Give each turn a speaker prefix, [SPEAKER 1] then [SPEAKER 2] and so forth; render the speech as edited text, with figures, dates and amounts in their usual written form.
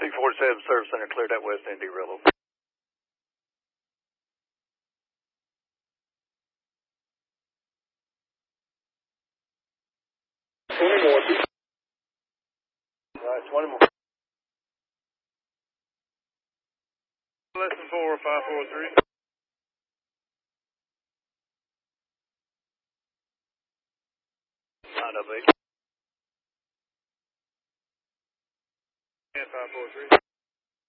[SPEAKER 1] C-47 Service Center cleared that West Indy Rillo. 20 more. All right, 20 more. Lesson 4, 543. 9 up 8. And 543.